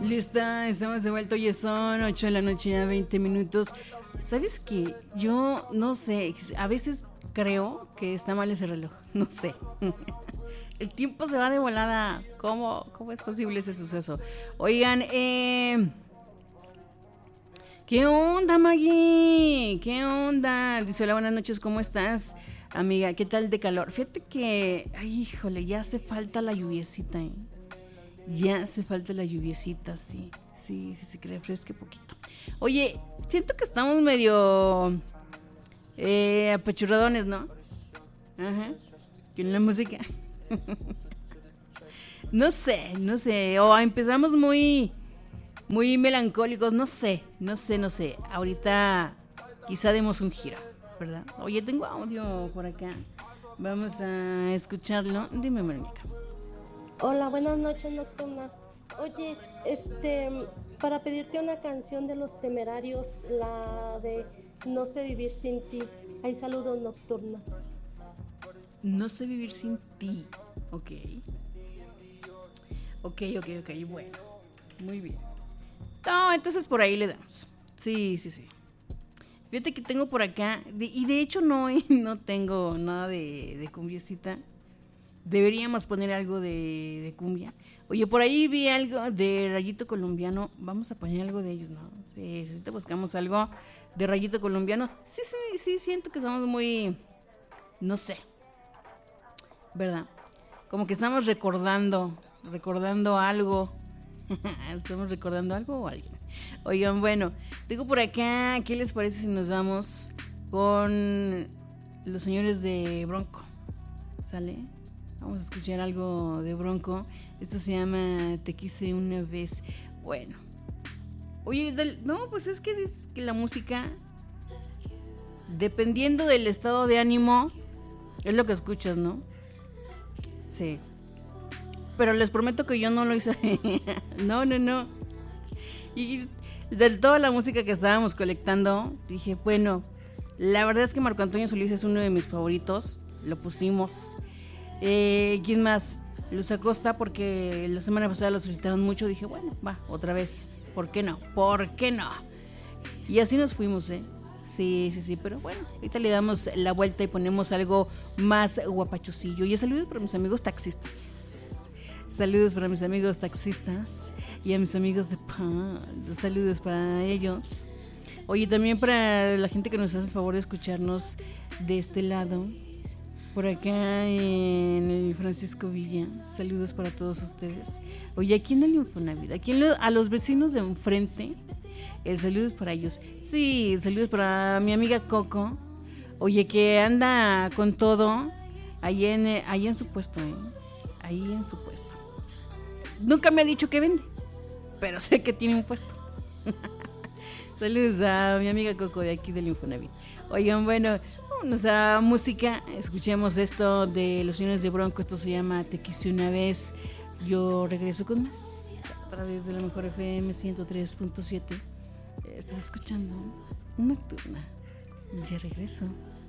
Lista, estamos de vuelta. Oye, son 8 de la noche, ya 20 minutos. ¿Sabes qué? Yo no sé, a veces creo que está mal ese reloj. No sé. El tiempo se va de volada. ¿Cómo es posible ese suceso? Oigan, ¿qué onda, Maggie? ¿Qué onda? Dice, hola, buenas noches, ¿cómo estás, amiga? ¿Qué tal de calor? Fíjate que, ay, híjole, ya hace falta la lluviecita, ¿eh? Ya hace falta la lluviecita, sí, que refresque poquito. Oye, siento que estamos medio apachurradones, ¿no? Ajá, con la música. No sé, o empezamos muy melancólicos, no sé. Ahorita quizá demos un giro, ¿verdad? Oye, tengo audio por acá. Vamos a escucharlo. Dime, Mónica. Hola, buenas noches, Nocturna. Oye, para pedirte una canción de Los Temerarios, la de No sé vivir sin ti. Hay saludos, Nocturna. No sé vivir sin ti. Ok, bueno. Muy bien. No, entonces por ahí le damos. Sí. Fíjate que tengo por acá, y de hecho no tengo nada de cumbiecita. Deberíamos poner algo de cumbia. Oye, por ahí vi algo de Rayito Colombiano. Vamos a poner algo de ellos, ¿no? Sí, si te buscamos algo de Rayito Colombiano. Sí, siento que estamos muy, no sé, ¿verdad? Como que estamos recordando algo. ¿Estamos recordando algo o alguien? Oigan, bueno, digo por acá, ¿qué les parece si nos vamos con los señores de Bronco? ¿Sale? Vamos a escuchar algo de Bronco. Esto se llama Te quise una vez. Bueno. Oye, no, pues es que la música, dependiendo del estado de ánimo, es lo que escuchas, ¿no? Sí. Pero les prometo que yo no lo hice. No. Y de toda la música que estábamos colectando, dije, bueno, la verdad es que Marco Antonio Solís es uno de mis favoritos. Lo pusimos. ¿Quién más? Luz Acosta, porque la semana pasada lo solicitaron mucho. Dije, bueno, va, otra vez. ¿Por qué no? Y así nos fuimos, ¿eh? Sí, pero bueno, ahorita le damos la vuelta y ponemos algo más guapachosillo. Y saludos para mis amigos taxistas. Y a mis amigos de pan. Saludos para ellos. Oye, también para la gente que nos hace el favor de escucharnos de este lado, por acá en el Francisco Villa. Saludos para todos ustedes. Oye, aquí en el Infonavit, a los vecinos de enfrente, saludos para ellos. Sí, saludos para mi amiga Coco. Oye, que anda con todo ahí en su puesto, ahí en su puesto. Nunca me ha dicho que vende, pero sé que tiene un puesto. Saludos a mi amiga Coco de aquí del Infonavit. Oigan, bueno, vámonos a música. Escuchemos esto de los señores de Bronco. Esto se llama Te quise una vez. Yo regreso con más a través de la mejor FM 103.7. Estás escuchando Nocturna. Ya regreso.